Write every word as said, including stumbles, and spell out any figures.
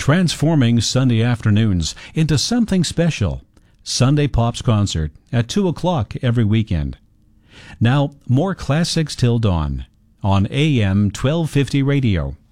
transforming Sunday afternoons into something special. Sunday Pops Concert at two o'clock every weekend. Now, more classics till dawn on A M twelve fifty radio.